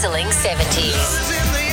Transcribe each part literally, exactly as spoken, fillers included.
sizzling seventies.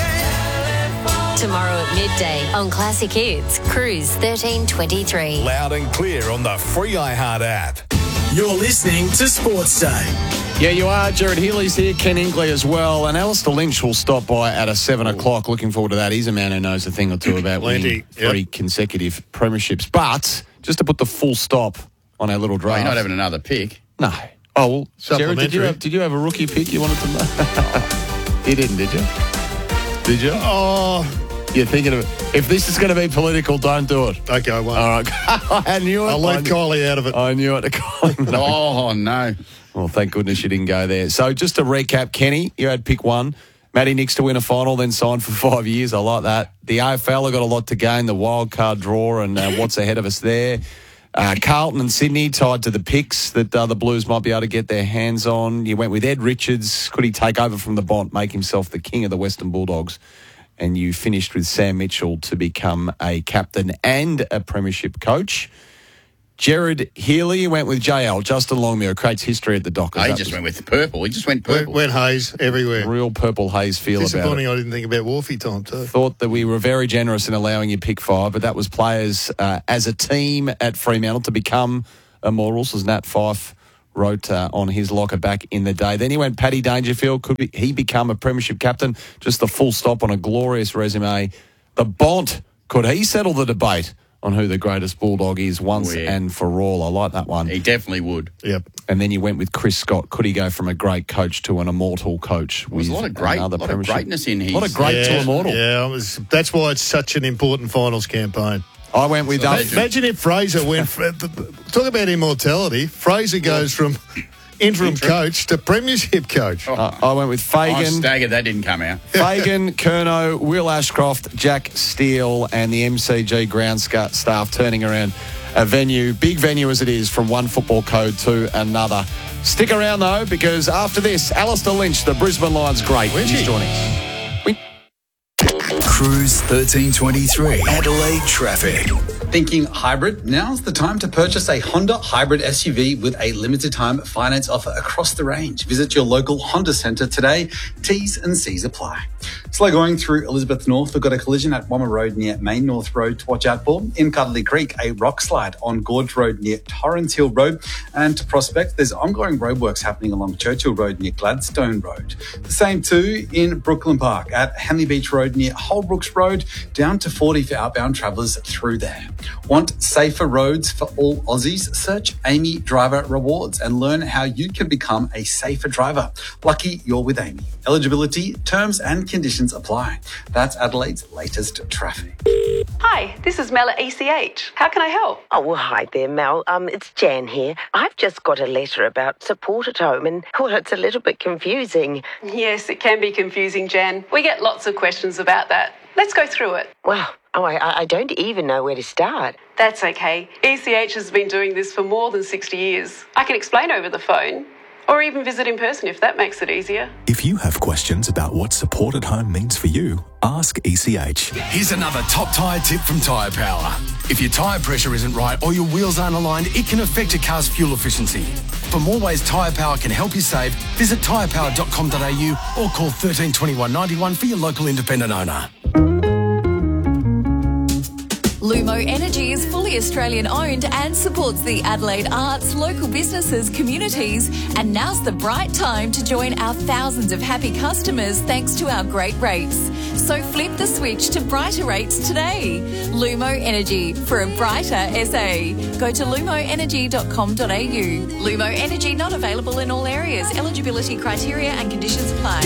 Tomorrow at midday on Classic Hits, Cruise thirteen twenty-three. Loud and clear on the free iHeart app. You're listening to Sports Day. Yeah, you are. Jared Healy's here, Ken Ingley as well, and Alistair Lynch will stop by at a seven o'clock. Looking forward to that. He's a man who knows a thing or two about winning three yep. consecutive premierships. But just to put the full stop on our little draft. Well, you're not having another pick. No. Oh, well, Jared, did you, have, did you have a rookie pick you wanted to know? You didn't, did you? Did you? Oh. You're thinking of it. If this is going to be political, don't do it. Okay, I won't. All right. I knew it. I'll leave Kylie out of it. I knew it. Kylie, no. Oh, no. Well, thank goodness you didn't go there. So just to recap, Kenny, you had pick one. Matty Nicks to win a final, then signed for five years. I like that. The A F L have got a lot to gain, the wild card draw and uh, what's ahead of us there. Uh, Carlton and Sydney tied to the picks that uh, the Blues might be able to get their hands on. You went with Ed Richards. Could he take over from the Bont, make himself the king of the Western Bulldogs? And you finished with Sam Mitchell to become a captain and a premiership coach. Jared Healy went with J L, Justin Longmuir, creates history at the Dockers. Oh, he just went with purple. He just went purple. Went, went haze everywhere. Real purple haze feel about it. Disappointing I didn't think about Wolfie time too. Thought that we were very generous in allowing you pick five, but that was players uh, as a team at Fremantle to become immortals, as Nat Fyfe wrote uh, on his locker back in the day. Then he went Paddy Dangerfield. Could be, he become a premiership captain? Just the full stop on a glorious resume. The Bont, could he settle the debate on who the greatest Bulldog is once Weird. and for all? I like that one. He definitely would. Yep. And then you went with Chris Scott. Could he go from a great coach to an immortal coach? There's a lot of great, lot of greatness in his. A lot of great yeah, to immortal. Yeah, it was, that's why it's such an important finals campaign. I went with... So um, imagine, imagine if Fraser went... Talk about immortality. Fraser goes from interim coach to premiership coach. Uh, I went with Fagan. I was staggered that didn't come out. Fagan, Curnow, Will Ashcroft, Jack Steele and the M C G ground sc- staff turning around a venue, big venue as it is, from one football code to another. Stick around, though, because after this, Alistair Lynch, the Brisbane Lions great, is joining us. We- Cruise thirteen twenty-three. Adelaide traffic. Thinking hybrid? Now's the time to purchase a Honda hybrid S U V with a limited time finance offer across the range. Visit your local Honda centre today. T's and C's apply. Slow going through Elizabeth North. We've got a collision at Wamma Road near Main North Road to watch out for. In Cuddly Creek, a rock slide on Gorge Road near Torrens Hill Road. And to Prospect, there's ongoing roadworks happening along Churchill Road near Gladstone Road. The same too in Brooklyn Park at Henley Beach Road near Holbrooks Road, down to forty for outbound travellers through there. Want safer roads for all Aussies? Search Amy Driver Rewards and learn how you can become a safer driver. Lucky you're with Amy. Eligibility, terms and conditions apply. That's Adelaide's latest traffic. Hi, this is Mel at E C H. How can I help? Oh, well, hi there, Mel. Um, it's Jan here. I've just got a letter about support at home and, well, it's a little bit confusing. Yes, it can be confusing, Jan. We get lots of questions about that. Let's go through it. Wow. Oh, I, I don't even know where to start. That's okay. E C H has been doing this for more than sixty years. I can explain over the phone, or even visit in person if that makes it easier. If you have questions about what support at home means for you, ask E C H. Here's another top tyre tip from Tyre Power. If your tyre pressure isn't right or your wheels aren't aligned, it can affect your car's fuel efficiency. For more ways Tyre Power can help you save, visit tyre power dot com dot a u or call one three two one, nine one for your local independent owner. Lumo Energy is fully Australian owned and supports the Adelaide arts, local businesses, communities, and now's the right time to join our thousands of happy customers thanks to our great rates. So flip the switch to brighter rates today. Lumo Energy, for a brighter S A. Go to lumo energy dot com dot a u. Lumo Energy not available in all areas. Eligibility criteria and conditions apply.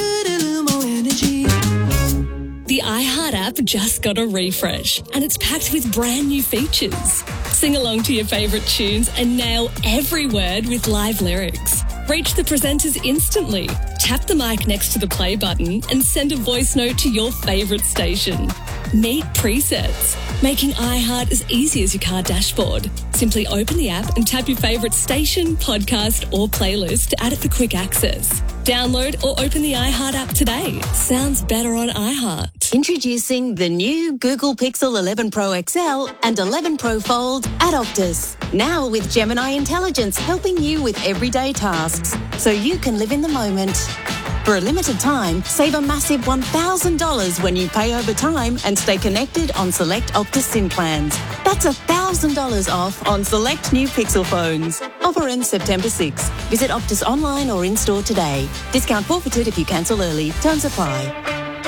The iHeart app just got a refresh and it's packed with brand new features. Sing along to your favourite tunes and nail every word with live lyrics. Reach the presenters instantly. Tap the mic next to the play button and send a voice note to your favourite station. Meet presets, making iHeart as easy as your car dashboard. Simply open the app and tap your favourite station, podcast or playlist to add it for quick access. Download or open the iHeart app today. Sounds better on iHeart. Introducing the new Google Pixel eleven Pro X L and eleven Pro Fold at Optus. Now with Gemini Intelligence helping you with everyday tasks so you can live in the moment. For a limited time, save a massive one thousand dollars when you pay over time and stay connected on select Optus SIM plans. That's one thousand dollars off on select new Pixel phones. Offer ends September sixth. Visit Optus online or in-store today. Discount forfeited if you cancel early. Terms apply.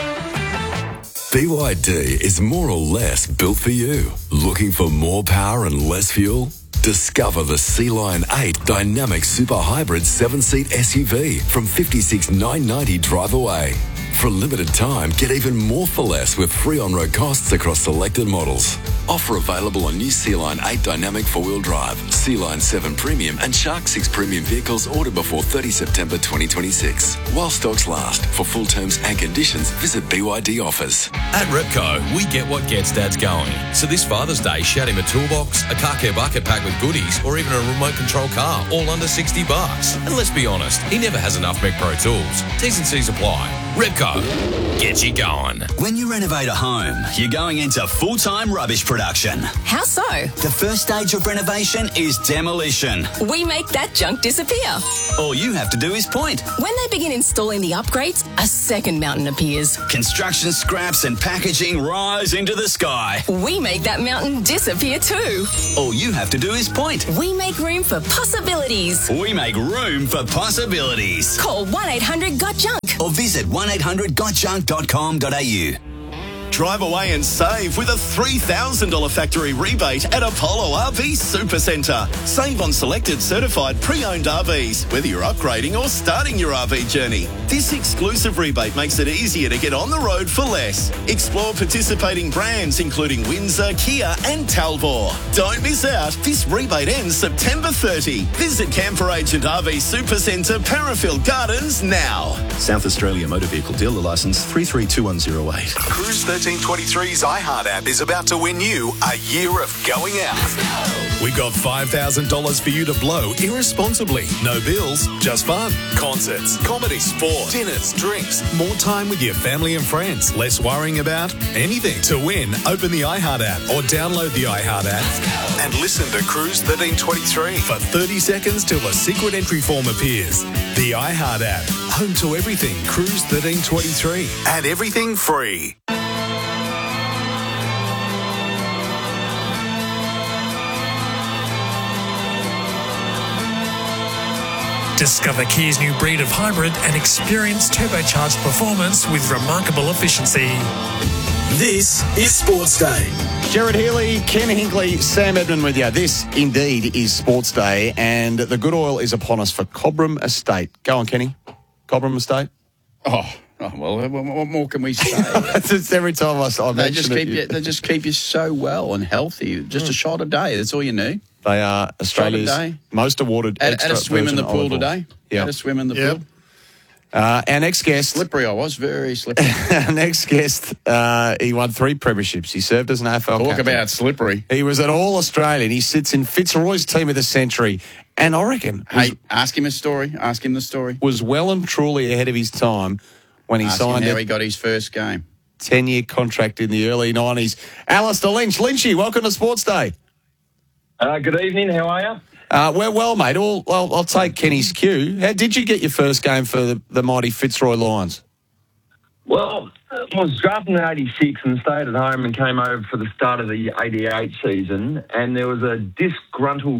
B Y D is more or less built for you. Looking for more power and less fuel? Discover the Sea Lion eight Dynamic Super Hybrid seven-seat S U V from fifty-six thousand nine hundred ninety dollars drive away. For a limited time, get even more for less with free on-road costs across selected models. Offer available on new Sea Lion eight Dynamic four-wheel drive, Sea Lion seven Premium and Shark six Premium vehicles ordered before thirtieth September twenty twenty-six. While stocks last. For full terms and conditions, visit B Y D offers. At Repco, we get what gets dads going. So this Father's Day, shout him a toolbox, a car care bucket pack with goodies, or even a remote control car, all under sixty bucks. And let's be honest, he never has enough Mech Pro tools. T's and C's apply. Repco, get you going. When you renovate a home, you're going into full-time rubbish production. How so? The first stage of renovation is demolition. We make that junk disappear. All you have to do is point. When they begin installing the upgrades, a second mountain appears. Construction scraps and packaging rise into the sky. We make that mountain disappear too. All you have to do is point. We make room for possibilities. We make room for possibilities. Call one eight hundred got junk or visit one eight hundred got junk dot com dot a u. Drive away and save with a three thousand dollars factory rebate at Apollo R V Supercentre. Save on selected certified pre-owned R Vs, whether you're upgrading or starting your R V journey. This exclusive rebate makes it easier to get on the road for less. Explore participating brands including Windsor, Kia and Talbot. Don't miss out. This rebate ends September thirtieth. Visit Camper Agent R V Supercentre, Parafield Gardens now. South Australia Motor Vehicle Dealer Licence three three two one zero eight. Cruise thirteen twenty-three's iHeart app is about to win you a year of going out. We got five thousand dollars for you to blow irresponsibly. No bills, just fun. Concerts, comedy, sport, dinners, drinks, more time with your family and friends. Less worrying about anything. To win, open the iHeart app or download the iHeart app and listen to Cruise thirteen twenty-three for thirty seconds till a secret entry form appears. The iHeart app, home to everything Cruise thirteen twenty-three and everything free. Discover Kia's new breed of hybrid and experience turbocharged performance with remarkable efficiency. This is Sports Day. Jared Healy, Ken Hinkley, Sam Edmund with you. This indeed is Sports Day, and the good oil is upon us for Cobram Estate. Go on, Kenny. Cobram Estate. Oh, oh well, what more can we say? It's every time I, I they mention just it. keep you, they just keep you so well and healthy. Just mm. a shot a day. That's all you need. They are Australia's most awarded Had, extra had a swim in the pool olive today. Yeah. Had a swim in the yep. pool. Uh, our next guest. Slippery I was, very slippery. Our next guest, uh, he won three premierships. He served as an A F L Talk captain. about slippery. He was an All-Australian. He sits in Fitzroy's team of the century. And I reckon... Hey, ask him a story. Ask him the story. Was well and truly ahead of his time when he ask signed him how it. he got his first game. ten-year contract in the early nineties. Alistair Lynch. Lynchy, welcome to Sports Day. Uh, good evening. How are you? Uh, we're well, mate. I'll, I'll, I'll take Kenny's cue. How did you get your first game for the, the mighty Fitzroy Lions? Well, I was drafted in eighty-six and stayed at home and came over for the start of the eighty-eight season. And there was a disgruntled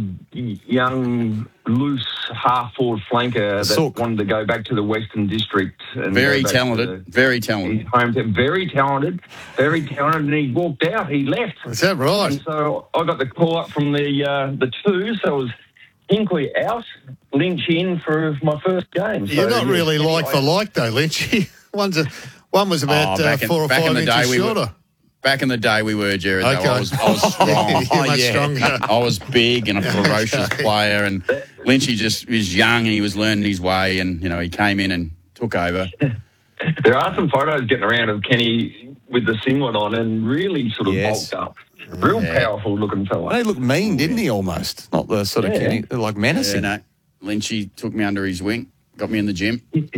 young, loose half-forward flanker that Sook. wanted to go back to the Western District. And Very go back talented. to the, very talented. His home town. Very talented. Very talented. And he walked out. He left. Is that right? And so I got the call up from the uh, the two. So it was Hinkley out, Lynch in for my first game. So, You're not yeah, really anyway. like for like, though, Lynchy. One's a, one was about oh, uh, in, four or five inches we shorter. Were, back in the day, we were, Jared. Okay. Though. I was, I was strong. You're oh, much yeah. stronger. I was big and a ferocious Okay. player, and Lynchy just was young and he was learning his way, and you know he came in and took over. There are some photos getting around of Kenny with the singlet on and really sort of Yes. bulked up. Real Yeah. powerful looking fella. He looked mean, didn't he, almost? Not the sort of Yeah. Kenny, like menacing. Yeah, no, Lynchy took me under his wing, got me in the gym.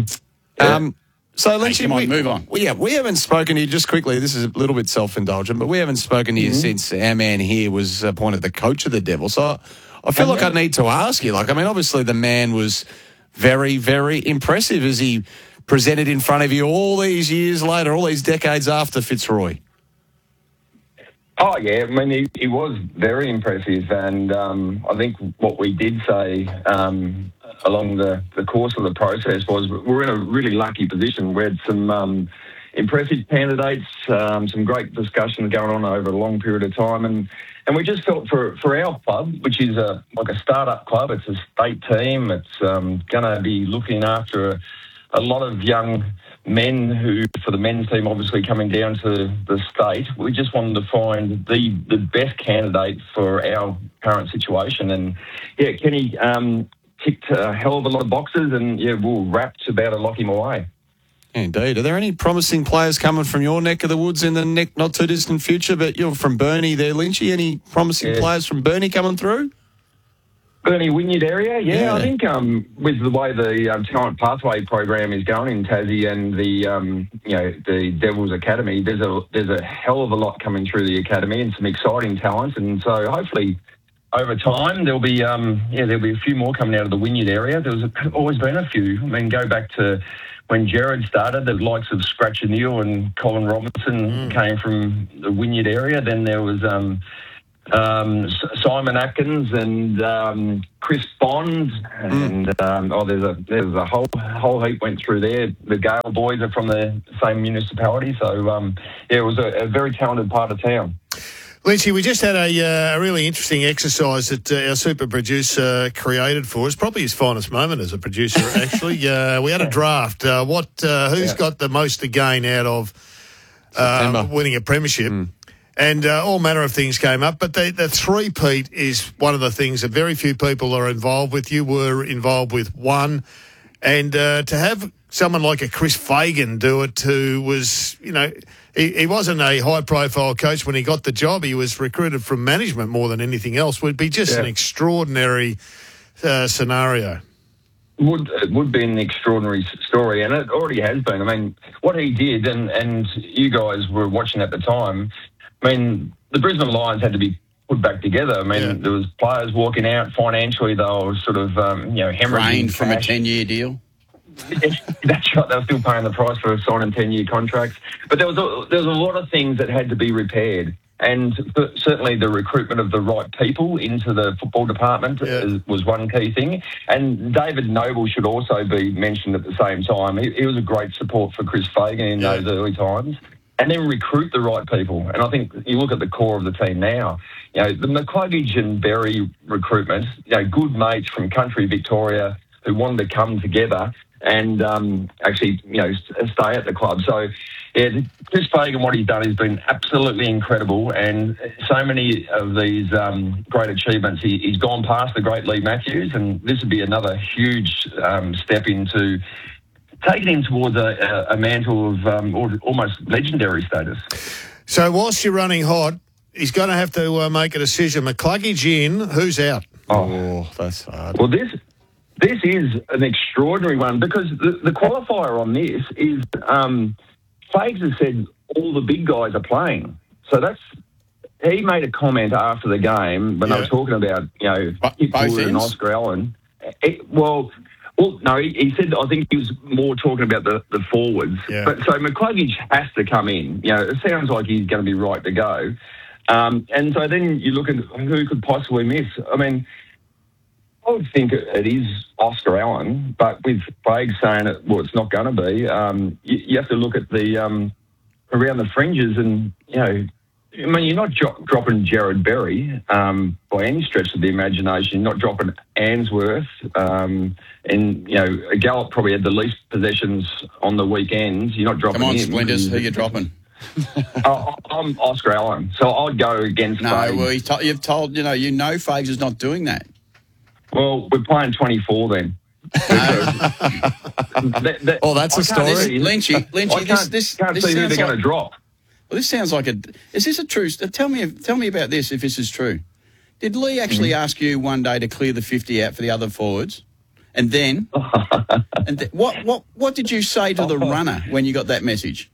Um, so, Lynchy, Hey, come on, we, move on. We, yeah, we haven't spoken to you, just quickly, this is a little bit self-indulgent, but we haven't spoken to you Mm-hmm. since our man here was appointed the coach of the Devils. So I feel like I need to ask you, like, I mean, obviously the man was very, very impressive. Has he presented in front of you all these years later, all these decades after Fitzroy? Oh, yeah. I mean, he, he was very impressive. And um, I think what we did say um, along the, the course of the process was we're in a really lucky position. We had some um, impressive candidates, um, some great discussions going on over a long period of time. And, and we just felt for, for our club, which is a, like a start-up club, it's a state team. It's um, going to be looking after a, a lot of young men who, for the men's team, obviously coming down to the state. We just wanted to find the the best candidate for our current situation. And, yeah, Kenny um, ticked a hell of a lot of boxes and, yeah, we're rapt about to lock him away. Indeed. Are there any promising players coming from your neck of the woods in the neck, not too distant future? But you're from Burnie there, Lynchy. Any promising yeah. players from Burnie coming through? Burnie Wynyard area, yeah, Yeah. I think um, with the way the um, talent pathway program is going in Tassie and the um, you know the Devils Academy, there's a there's a hell of a lot coming through the academy and some exciting talent, and so hopefully over time there'll be um, yeah there'll be a few more coming out of the Wynyard area. There's always been a few. I mean, go back to when Jared started, the likes of Scratcher Neal and Colin Robinson mm. came from the Wynyard area. Then there was um, Um, Simon Atkins and um, Chris Bond, and mm. um, oh, there's a there's a whole whole heap went through there. The Gale boys are from the same municipality, so um, yeah, it was a, a very talented part of town. Lynchy, we just had a, uh, a really interesting exercise that uh, our super producer created for us. Probably his finest moment as a producer, actually. uh, we had a draft. Uh, what uh, who's yeah. got the most to gain out of uh, winning a premiership? Mm. And uh, all manner of things came up, but the, the three-peat is one of the things that very few people are involved with. You were involved with one, and uh, to have someone like a Chris Fagan do it, who was, you know, he, he wasn't a high-profile coach when he got the job. He was recruited from management more than anything else. Would be just yeah. an extraordinary uh, scenario. Would it would be an extraordinary story, and it already has been. I mean, what he did, and and you guys were watching at the time. I mean, the Brisbane Lions had to be put back together. I mean, yeah. there was players walking out financially. They were sort of, um, you know, hemorrhaging from a ten-year deal. That's right. They were still paying the price for signing ten-year contracts. But there was a, there was a lot of things that had to be repaired. And certainly the recruitment of the right people into the football department yeah. was one key thing. And David Noble should also be mentioned at the same time. He, he was a great support for Chris Fagan in yeah. those early times. And then recruit the right people. And I think you look at the core of the team now, you know, the McCluggage and Berry recruitment, you know, good mates from country Victoria who wanted to come together and um, actually, you know, stay at the club. So, yeah, Chris Fagan, what he's done has been absolutely incredible. And so many of these um, great achievements, he, he's gone past the great Lee Matthews, and this would be another huge um, step into taking him towards a, a mantle of um, almost legendary status. So whilst you're running hot, he's going to have to uh, make a decision. McCluggage in, who's out? Oh, oh, that's hard. Well, this this is an extraordinary one because the, the qualifier on this is um, Fags has said all the big guys are playing. So that's he made a comment after the game when yeah. they were talking about, you know, Hipwood and Oscar Allen. It, well... Well, no, he, he said, I think he was more talking about the, the forwards. Yeah. But so McCluggage has to come in. You know, it sounds like he's going to be right to go. Um, and so then you look at who could possibly miss. I mean, I would think it, it is Oscar Allen, but with Craig saying it, well, it's not going to be. Um, you, you have to look at the um, around the fringes and, you know, I mean, you're not jo- dropping Jared Berry um, by any stretch of the imagination. You're not dropping Answorth. Um, and, you know, Gallup probably had the least possessions on the weekends. You're not dropping Come on, him. Splinters, who are you dropping? uh, I'm Oscar Allen. So I'd go against No, Fags. well, he's to- you've told, you know, you know Fags is not doing that. Well, we're playing twenty-four then. that, that, oh, that's I a story. See, Lynchy, Lynchy, I can't, this, this, can't this see who sounds they're like, going to drop. Well, this sounds like a... Is this a true... Tell me Tell me about this, if this is true. Did Lee actually mm-hmm. ask you one day to clear the fifty out for the other forwards? And then... and th- what, what, what did you say to the runner when you got that message?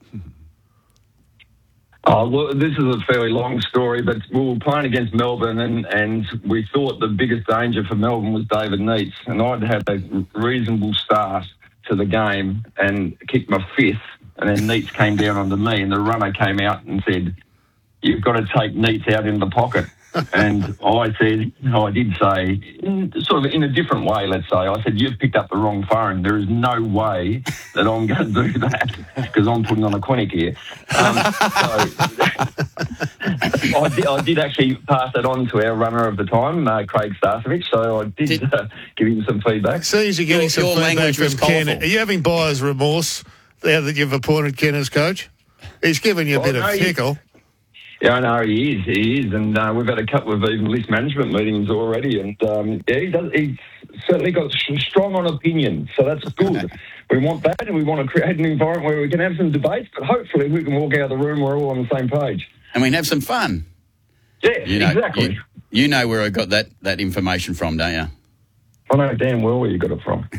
Oh, well, this is a fairly long story, but we were playing against Melbourne and, and we thought the biggest danger for Melbourne was David Neitz, and I'd had a reasonable start. to the game and kicked my fifth, and then Neitz came down onto me, and the runner came out and said, "You've got to take Neitz out in the pocket." And I said, I did say, in, sort of in a different way, let's say, I said, "You've picked up the wrong phone. There is no way that I'm going to do that because I'm putting on a clinic here." Um, so I, did, I did actually pass that on to our runner of the time, uh, Craig Starcevich, so I did, did uh, give him some feedback. Seems you're getting your, some your feedback from Ken. colourful. Are you having buyer's remorse now that you've appointed Ken as coach? He's given you a Oh, bit no, of he- tickle. Yeah, I know he is. He is, and uh, we've had a couple of even list management meetings already. And um, yeah, he does. He's certainly got s- strong on opinion, so that's good. We want that, and we want to create an environment where we can have some debates. But hopefully, we can walk out of the room. We're all on the same page. And we can have some fun. Yeah, You know, exactly. You, you know where I got that, that information from, don't you? I know damn well where you got it from.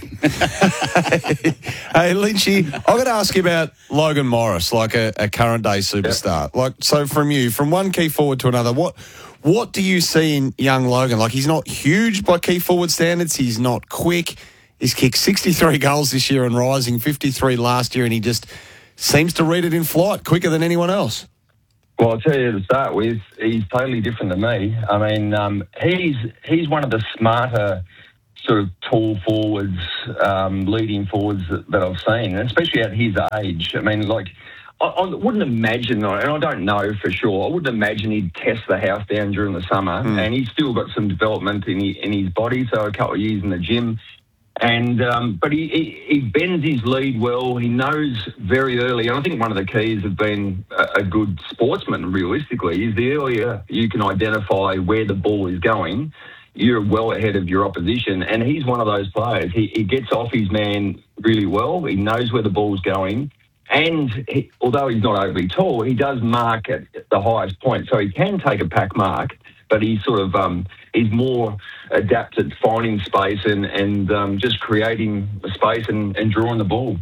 Hey, Lynchy, I've got to ask you about Logan Morris, like a, a current day superstar. Like, so from you, from one key forward to another, what what do you see in young Logan? Like, he's not huge by key forward standards. He's not quick. He's kicked sixty-three goals this year and rising, fifty-three last year, and he just seems to read it in flight quicker than anyone else. Well, I'll tell you to start with, he's totally different to me. I mean, um, he's he's one of the smarter sort of tall forwards, um, leading forwards that, that I've seen, and especially at his age. I mean, like, I, I wouldn't imagine, and I don't know for sure, I wouldn't imagine he'd test the house down during the summer, Mm. and he's still got some development in, he, in his body, so a couple of years in the gym. And um, but he, he, he bends his lead well. He knows very early, and I think one of the keys of being a, a good sportsman, realistically, is the earlier you can identify where the ball is going, you're well ahead of your opposition. And he's one of those players. He, he gets off his man really well. He knows where the ball's going. And he, although he's not overly tall, he does mark at the highest point. So he can take a pack mark, but he's sort of um, he's more adept at finding space and, and um, just creating space and, and drawing the ball.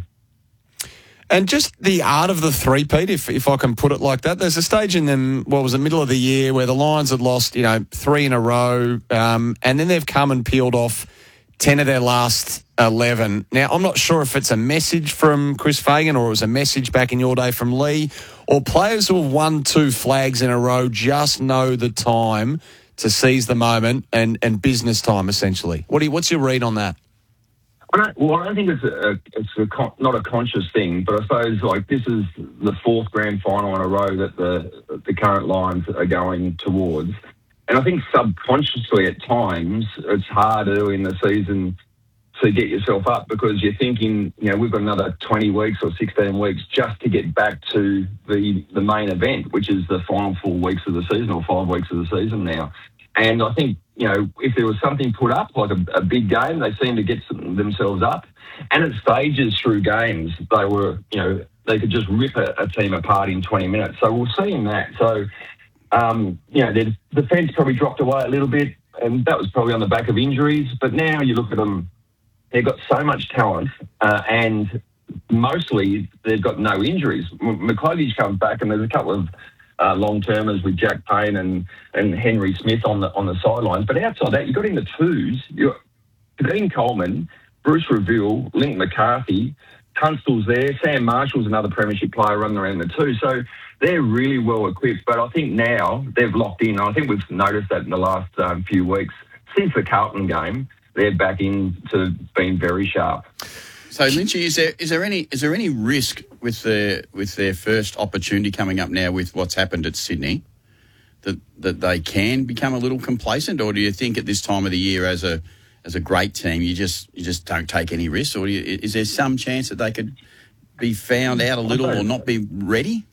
And just the art of the three-peat, if if I can put it like that. There's a stage in them, what was it, middle of the year, where the Lions had lost, you know, three in a row, um, and then they've come and peeled off ten of their last eleven. Now, I'm not sure if it's a message from Chris Fagan or it was a message back in your day from Lee, or players who have won two flags in a row just know the time to seize the moment and, and business time, essentially. What do you, what's your read on that? I don't, well, I don't think it's a, it's a con, not a conscious thing, but I suppose like this is the fourth grand final in a row that the the current Lions are going towards, and I think subconsciously at times it's hard early in the season to get yourself up because you're thinking, you know, we've got another twenty weeks or sixteen weeks just to get back to the the main event, which is the final four weeks of the season or five weeks of the season now. And I think, you know, if there was something put up, like a, a big game, they seem to get some, themselves up. And at stages through games, they were, you know, they could just rip a, a team apart in twenty minutes. So we're seeing that. So, um, you know, their defence probably dropped away a little bit, and that was probably on the back of injuries. But now you look at them, they've got so much talent, uh, and mostly they've got no injuries. McCluggage comes back, and there's a couple of Uh, long-termers with Jack Payne and, and Henry Smith on the on the sidelines. But outside that, you've got in the twos, you've got Dean Coleman, Bruce Reville, Link McCarthy, Tunstall's there, Sam Marshall's another premiership player running around the two. So they're really well equipped. But I think now they've locked in. I think we've noticed that in the last um, few weeks. Since the Carlton game, they're back into being very sharp. So, Lynchy, is there is there any is there any risk with their with their first opportunity coming up now with what's happened at Sydney that that they can become a little complacent, or do you think at this time of the year, as a as a great team, you just you just don't take any risks, or do you, is there some chance that they could be found out a little or not be ready?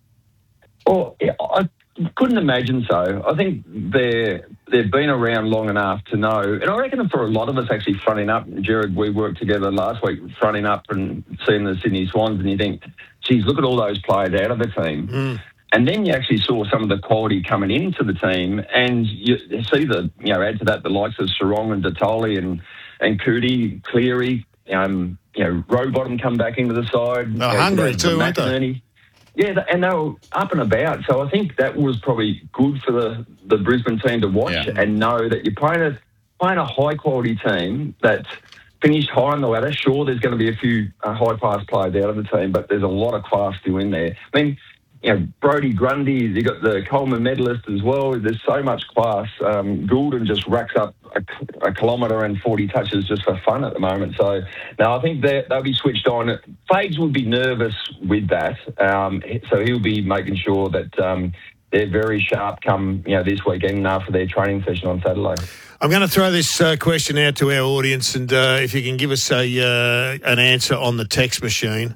Well, yeah, I couldn't imagine so. I think they're, they've been around long enough to know, and I reckon for a lot of us actually fronting up, Jared, we worked together last week fronting up and seeing the Sydney Swans, and you think, geez, look at all those players out of the team. Mm. And then you actually saw some of the quality coming into the team, and you see the, you know, add to that the likes of Sarong and Datoli and, and Cootie, Cleary, um, you know, Rowbottom come back into the side. They're hungry too, aren't they? Yeah, and they were up and about. So I think that was probably good for the, the Brisbane team to watch yeah. and know that you're playing a, playing a high-quality team that finished high on the ladder. Sure, there's going to be a few uh, high-class players out of the team, but there's a lot of class still in there. I mean, you know, Brodie Grundy, you got the Coleman medalist as well. There's so much class. Um, Goulden just racks up a, a kilometre and forty touches just for fun at the moment. So, no, I think they'll be switched on. Fags would be nervous with that. Um, so he'll be making sure that um, they're very sharp come, you know, this weekend after their training session on Saturday. I'm going to throw this uh, question out to our audience, and uh, if you can give us a uh, an answer on the text machine.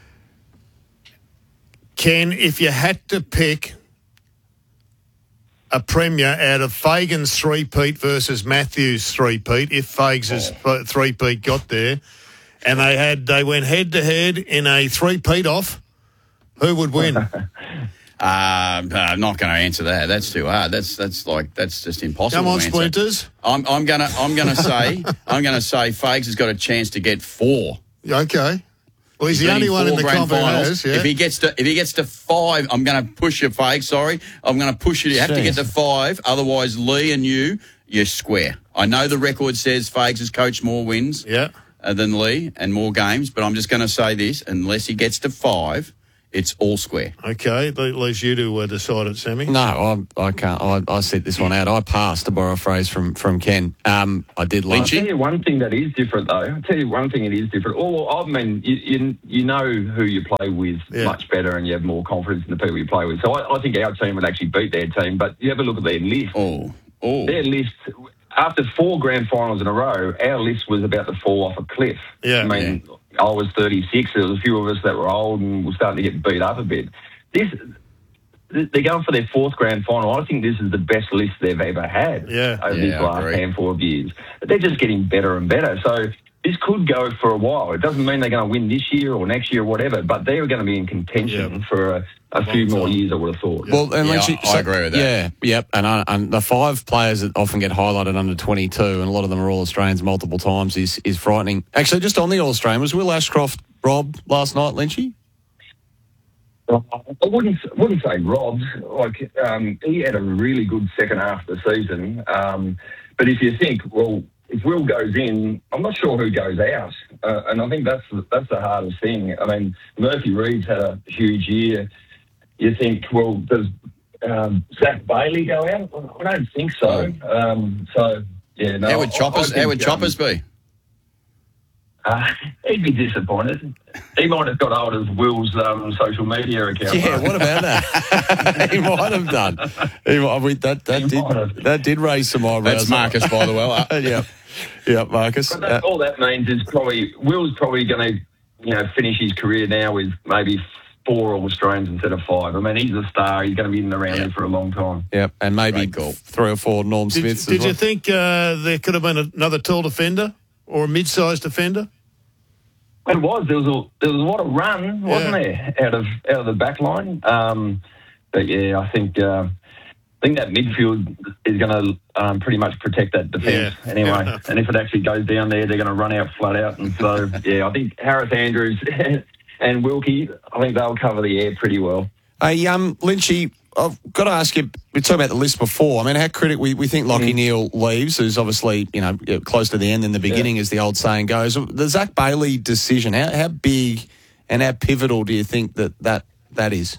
Ken, if you had to pick a premier out of Fagan's three-peat versus Matthews' three-peat, if Fags' oh. three-peat got there, and they had they went head-to-head in a three-peat off, who would win? Uh, I'm not going to answer that. That's too hard. That's that's like that's just impossible. Come on, to answer. Splinters. I'm I'm gonna I'm gonna say I'm gonna say Fags has got a chance to get four. Okay. Well, he's, he's the only one in the comp who has. Yeah. If he gets to if he gets to five, I'm going to push you, Fags. Sorry, I'm going to push you. You have Jeez. to get to five. Otherwise, Lee and you, you're square. I know the record says Fags has coached more wins. Yeah. Uh, than Lee and more games, but I'm just going to say this: unless he gets to five, it's all square. Okay, at least you do uh, decide it, Sammy. No, I, I can't. I, I set this one out. I passed, to borrow a phrase from, from Ken. Um, I did I'll Lynchy. tell you one thing that is different, though. I'll tell you one thing that is different. Oh, I mean, you, you, you know who you play with yeah. much better, and you have more confidence in the people you play with. So I, I think our team would actually beat their team, but you have a look at their list. Oh, oh. Their list... After four grand finals in a row, our list was about to fall off a cliff. Yeah, I mean, yeah. I was thirty-six. There was a few of us that were old and were starting to get beat up a bit. This, they're going for their fourth grand final. I think this is the best list they've ever had yeah. over yeah, this last handful of years. But they're just getting better and better. So this could go for a while. It doesn't mean they're going to win this year or next year or whatever, but they're going to be in contention yeah. for a, a few more years, I would have thought. Well, and yeah, Lynchy, I, I agree with that. Yeah, yep. And, uh, and the five players that often get highlighted under twenty-two, and a lot of them are All-Australians multiple times, is is frightening. Actually, just on the All-Australian, was Will Ashcroft robbed last night, Lynchy? I wouldn't wouldn't say robbed. Like um, he had a really good second half of the season. Um, but if you think, well, if Will goes in, I'm not sure who goes out, uh, and I think that's that's the hardest thing. I mean, Murphy Reed's had a huge year. You think, well, does um, Zach Bailey go out? I don't think so. Um, so yeah, no. How would Choppers? I, I think, how would Choppers um, be? Uh, he'd be disappointed. He might have got hold of Will's um, social media account. Yeah, what about that? He might have done. He might, I mean, that that he did that did raise some eyebrows. That's Marcus, by the way. yeah, yeah, Marcus. But that, uh, all that means is probably Will's probably going to, you know, finish his career now with maybe four All-Australians instead of five. I mean, he's a star. He's going to be in the round there for a long time. Yep, and maybe cool. three or four Norm did, Smiths. Did as well. you think uh, there could have been another tall defender or a mid-sized defender? It was. There was a there was a lot of run, wasn't Yeah. there, out of out of the back line. Um, but yeah, I think uh, I think that midfield is going to um, pretty much protect that defence Yeah. anyway. Yeah. And if it actually goes down there, they're going to run out flat out. And so yeah, I think Harris Andrews and Wilkie, I think they'll cover the air pretty well. Hey, um, Lynchy, I've got to ask you, we talked about the list before. I mean, how critical, we, we think Lachie mm. Neale leaves, who's obviously, you know, close to the end than the beginning, yeah. as the old saying goes. The Zach Bailey decision, how, how big and how pivotal do you think that that, that is?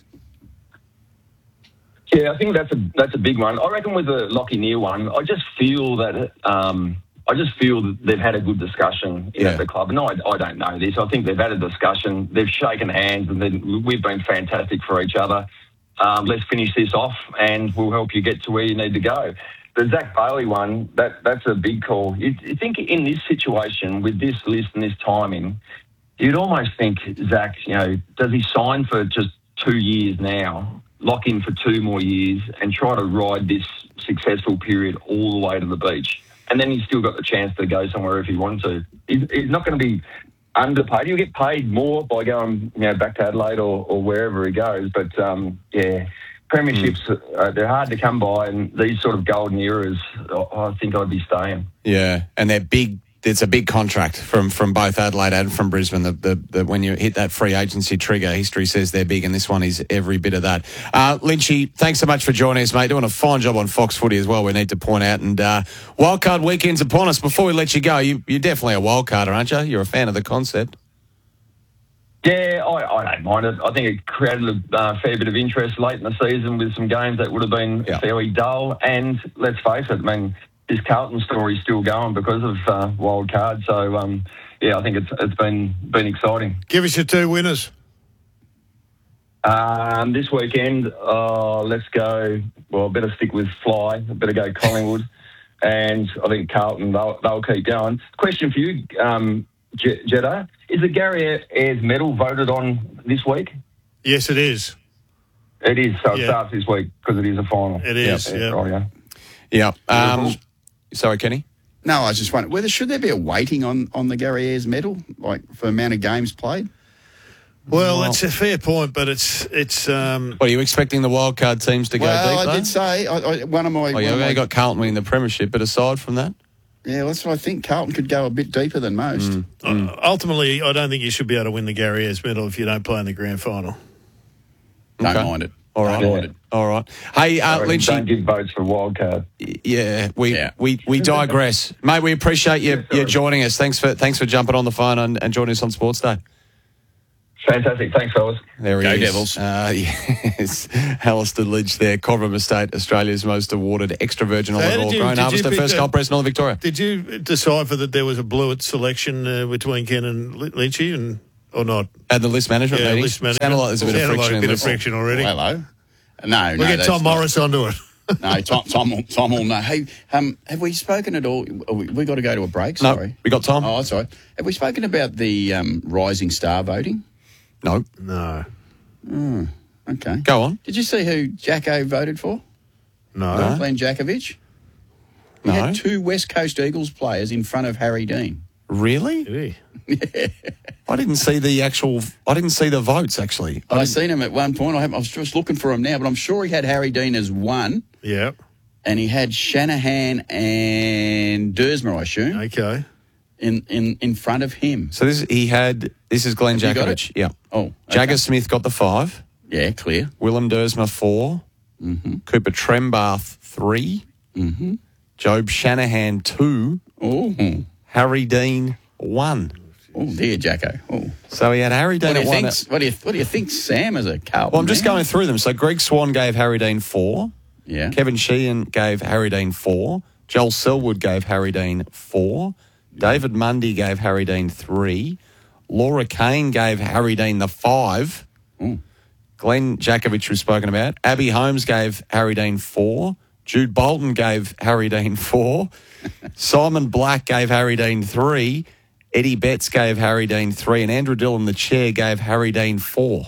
Yeah, I think that's a that's a big one. I reckon with the Lachie Neale one, I just feel that um, I just feel that they've had a good discussion yeah. at the club. And I, I don't know this. I think they've had a discussion. They've shaken hands, and then we've been fantastic for each other. Um, let's finish this off, and we'll help you get to where you need to go. The Zach Bailey one, that that's a big call. You, you think in this situation, with this list and this timing, you'd almost think, Zach, you know, does he sign for just two years now, lock in for two more years, and try to ride this successful period all the way to the beach? And then he's still got the chance to go somewhere if he wants to. He's, he's not going to be underpaid. He'll get paid more by going, you know, back to Adelaide or, or wherever he goes. But um, yeah, premierships mm. uh, they're hard to come by, and these sort of golden eras, I think I'd be staying. Yeah, and they're big it's a big contract from, from both Adelaide and from Brisbane. The, the, the, when you hit that free agency trigger, history says they're big, and this one is every bit of that. Uh, Lynchy, thanks so much for joining us, mate. Doing a fine job on Fox Footy as well, we need to point out. And uh, wildcard weekend's upon us. Before we let you go, you, you're definitely a wildcarder, aren't you? You're a fan of the concept. Yeah, I, I don't mind it. I think it created a uh, fair bit of interest late in the season with some games that would have been yeah. fairly dull. And let's face it, I mean, this Carlton story is still going because of uh, wild card. So, um, yeah, I think it's it's been been exciting. Give us your two winners. Um, this weekend, uh, let's go, well, I better stick with Fly. I better go Collingwood. And I think Carlton, they'll, they'll keep going. Question for you, um, Je- Jeddah. Is the Gary Ayres medal voted on this week? Yes, it is. It is. So it yeah. starts this week because it is a final. It is, yeah. yeah. Right, yeah. yeah. Um, sorry, Kenny? No, I was just wondering, whether should there be a weighting on, on the Gary Ayres medal, like for amount of games played? Well, well, it's a fair point, but it's it's. Um, what are you expecting the wildcard teams to go well, deep? I though? did say I, I, one of my. Oh, yeah, they my... got Carlton winning the premiership, but aside from that, yeah, that's what I think. Carlton could go a bit deeper than most. Mm. Mm. Uh, ultimately, I don't think you should be able to win the Gary Ayres medal if you don't play in the grand final. Don't okay. mind it. All right, don't mind it. All right. Hey, uh, Lynchy, don't give votes for wildcard. Yeah, we yeah. we we digress, mate. We appreciate you you joining us. Thanks for thanks for jumping on the phone and, and joining us on Sports Day. Fantastic. Thanks, fellas. There he Go is. Devils. Uh, yes. Alistair Lynch there, Cobram Estate, Australia's most awarded extra virgin olive oil grown harvester, first cold press in Northern Victoria. Did you decipher that there was a Blewett selection uh, between Ken and Lynchy, and or not? At the list management yeah, meeting? List management. Sounded like there's a bit of friction. Like a bit in of friction already. Oh, hello. No, we'll no. get Tom Morris not... onto it. no, Tom, Tom, Tom will know. Hey, um, have we spoken at all? We, we got to go to a break. Sorry, no, we got Tom. Oh, sorry. Have we spoken about the um, Rising Star voting? No. No. Mm, okay. Go on. Did you see who Jacko voted for? No. no. Glenn Jakovich? He no. had two West Coast Eagles players in front of Harry Dean. Really? Did yeah. I didn't see the actual. I didn't see the votes actually. I, I seen him at one point. I, I was just looking for him now, but I'm sure he had Harry Dean as one. Yeah. And he had Shanahan and Dersma, I assume. Okay. In, in, in front of him. So this he had. This is Glenn Have Jakovich. Yeah. Oh. Okay. Jagger Smith got the five. Yeah, clear. Willem Dersma four. Mm-hmm. Cooper Trembath three. Mm-hmm. Job Shanahan two. Oh. Harry Dean one. Oh dear, Jacko. Oh. So he had Harry Dean what do you at one. Think, what do you What do you think, Sam, as a Carlton? Well, I'm just man? going through them. So Greg Swan gave Harry Dean four. Yeah. Kevin Sheehan gave Harry Dean four. Joel Selwood gave Harry Dean four. David Mundy gave Harry Dean three. Laura Kane gave Harry Dean the five. Mm. Glenn Jakovich was spoken about. Abby Holmes gave Harry Dean four. Jude Bolton gave Harry Dean four. Simon Black gave Harry Dean three. Eddie Betts gave Harry Dean three. And Andrew Dillon, the chair, gave Harry Dean four.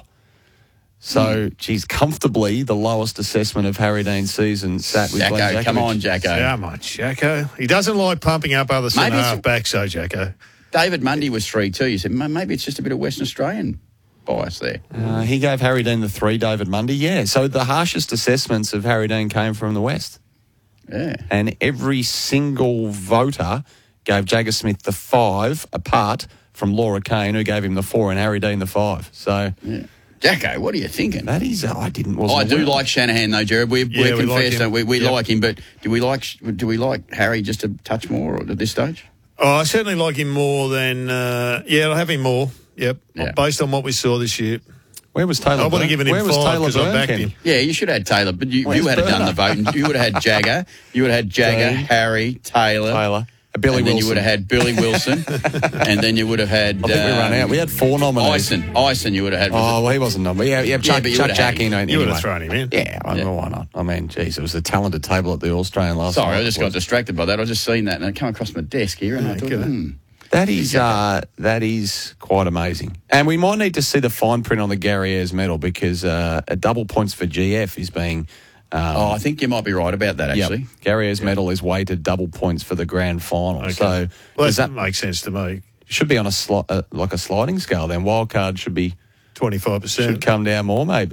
So, mm. geez, comfortably the lowest assessment of Harry Dean's season sat with Jacko, Glenn Jakovich. come on, Jacko. Come on, Jacko. He doesn't like pumping up other centre half backs, so Jacko. David Mundy was three too. You said maybe it's just a bit of Western Australian bias there. Uh, he gave Harry Dean the three, David Mundy. Yeah, so the harshest assessments of Harry Dean came from the West. Yeah. And every single voter gave Jagger Smith the five, apart from Laura Kane, who gave him the four, and Harry Dean the five. So, yeah. Jacko, what are you thinking? That is, I didn't. Oh, I do aware. like Shanahan though, Jared. We, yeah, we're we confessed, like we? We yep. like him, but do we like do we like Harry just a touch more at this stage? Oh, I certainly like him more than. Uh, yeah, I'll have him more. Yep, yeah. Based on what we saw this year. Where was Taylor? I would have given him Where was five Taylor because I backed Burn, him. Yeah, you should have had Taylor, but you, you had Burner? done the voting. You would have had Jagger, you would have had Jagger, Dean. Harry, Taylor, Taylor. Billy and then Wilson. you would have had Billy Wilson, and then you would have had. I think um, we ran out. We had four nominees. Ison, Ison, you would have had. Oh, well, he wasn't nominated. Yeah, yeah, Chuck, yeah, but you Chuck would have Jack had him. in. You anyway. would have thrown him in. Yeah, I mean, Yeah. why not? I mean, geez, it was a talented table at the All-Australian last Sorry, night. I just got distracted by that. I just seen that and it came across my desk here, and Yeah, I thought, good. hmm. That is uh, that is quite amazing. And we might need to see the fine print on the Gary Ayres medal because uh, a double points for G F is being... Um, Oh, I think you might be right about that, actually. Yep. Gary Ayres medal is weighted double points for the grand final. Okay. So Well, does that that makes sense to me. should be on a sli- uh, like a sliding scale then. Wild card should be Twenty-five should percent. come down more maybe.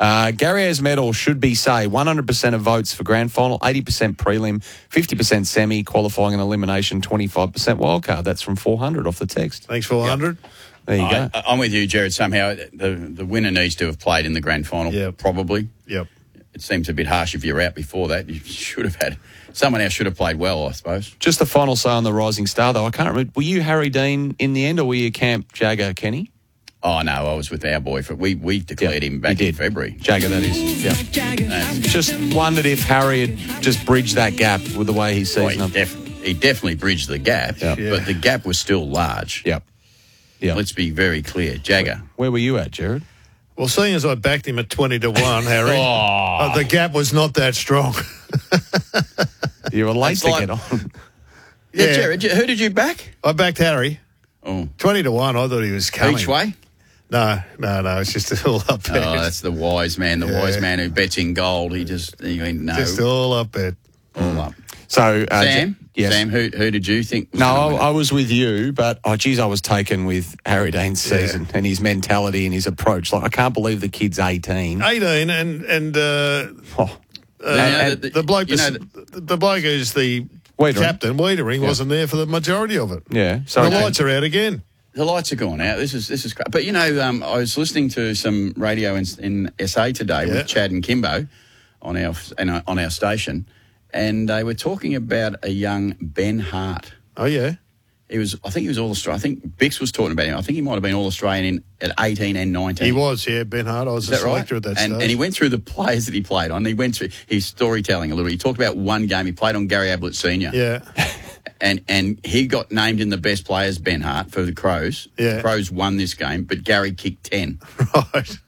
Uh, Gary Ayres medal should be, say, one hundred percent of votes for grand final, eighty percent prelim, fifty percent semi, qualifying and elimination, twenty-five percent wildcard. That's from four hundred off the text. Thanks, four hundred. Yep. There you I, go. I'm with you, Jared. Somehow the, the winner needs to have played in the grand final, Yep. probably. Yep. It seems a bit harsh if you're out before that. You should have had... Someone else should have played well, I suppose. Just the final say on the Rising Star, though. I can't remember. Were you Harry Dean in the end, or were you Camp Jagger, Kenny? Oh, no, I was with our boy. For, we, we declared him back in February. Jagger, that is. Yeah. Just wondered if Harry had just bridged that gap with the way he's Well, season he, def- he definitely bridged the gap, Yep. but the gap was still large. Yep. Yep. Let's be very clear. Jagger. Where were you at, Jared? Well, seeing as I backed him at twenty to one, Harry, Oh. uh, the gap was not that strong. You were late It's to like- get on. Yeah, Yeah. Jared, who did you back? I backed Harry. Oh. twenty to one, I thought he was coming. Each way? No, no, no, it's just all up Oh, bet. that's the wise man, the Yeah. wise man who bets in gold. He just, he went, no, Just all up bet. all up. So, uh, Sam? J- yes. Sam, who, who did you think was No, gonna I, win? I was with you, but, oh, geez, I was taken with Harry Dean's Yeah. season and his mentality and his approach. Like, I can't believe the kid's eighteen. eighteen, and, and, uh, Oh. uh, and the, the- bloke, you was- know, the, the bloke who's the Wiedering. captain, Wiedering, Yeah. wasn't there for the majority of it. Yeah. So the lights are out again. The lights are gone out. This is this is cra- but you know, um, I was listening to some radio in, in S A today Yeah. with Chad and Kimbo on our and, uh, on our station, and they were talking about a young Ben Hart. Oh, yeah. He was, I think he was all Australian. I think Bix was talking about him. I think he might have been all Australian in, at eighteen and nineteen. He was, yeah, Ben Hart. I was Is a that right? selector at that and, stage. and he went through the players that he played on. He went through his storytelling a little bit. He talked about one game. He played on Gary Ablett Senior Yeah. And and he got named in the best players, Ben Hart, for the Crows. Yeah. The Crows won this game, but Gary kicked ten. Right.